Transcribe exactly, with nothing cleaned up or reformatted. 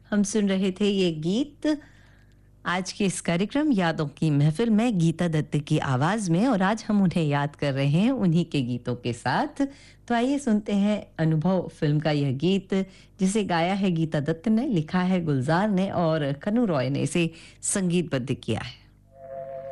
हम सुन रहे थे ये गीत आज के इस कार्यक्रम यादों की महफिल में गीता दत्त की आवाज में, और आज हम उन्हें याद कर रहे हैं उन्हीं के गीतों के साथ। तो आइए सुनते हैं अनुभव फिल्म का यह गीत, जिसे गाया है गीता दत्त ने, लिखा है गुलजार ने और कनु रॉय ने इसे संगीतबद्ध किया है।